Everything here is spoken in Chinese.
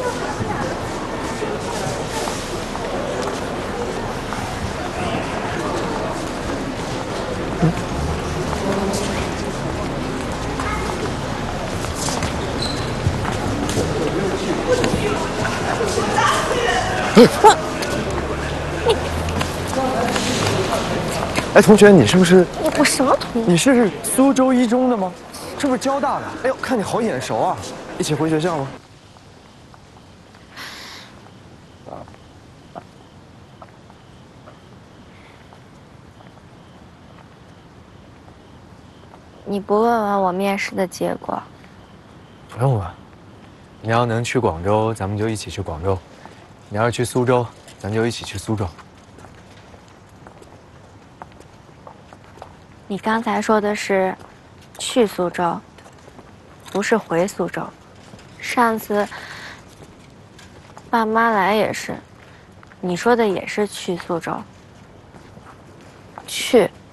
哎，同学，你是不是？ 我什么同学？ 你是苏州一中的吗？是不是交大的？哎呦，看你好眼熟啊！一起回学校吗？ 你不问问我面试的结果？ 不用问。你要能去广州，咱们就一起去广州；你要是去苏州，咱就一起去苏州。 你刚才说的是去苏州，不是回苏州。上次爸妈来也是，你说的也是去苏州。去。